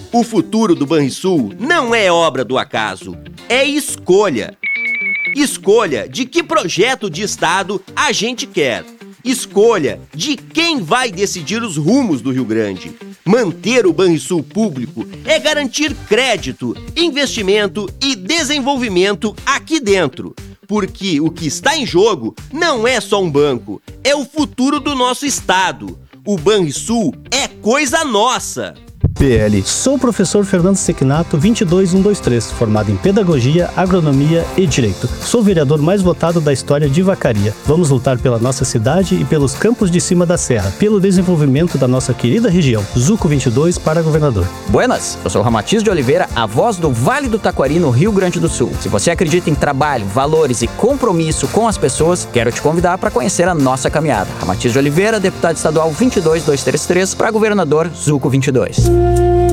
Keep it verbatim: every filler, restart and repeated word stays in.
O futuro do Banrisul não é obra do acaso, é escolha. Escolha de que projeto de Estado a gente quer. Escolha de quem vai decidir os rumos do Rio Grande. Manter o Banrisul público é garantir crédito, investimento e desenvolvimento aqui dentro. Porque o que está em jogo não é só um banco, é o futuro do nosso estado. O Banrisul é coisa nossa. P L. Sou o professor Fernando Sequinato, vinte e dois mil cento e vinte e três, formado em Pedagogia, Agronomia e Direito. Sou o vereador mais votado da história de Vacaria. Vamos lutar pela nossa cidade e pelos campos de cima da serra, pelo desenvolvimento da nossa querida região. Zuco vinte e dois para governador. Buenas, eu sou Ramatiz de Oliveira, a voz do Vale do Taquari, no Rio Grande do Sul. Se você acredita em trabalho, valores e compromisso com as pessoas, quero te convidar para conhecer a nossa caminhada. Ramatiz de Oliveira, deputado estadual vinte e dois mil duzentos e trinta e três, para governador Zuco vinte e dois.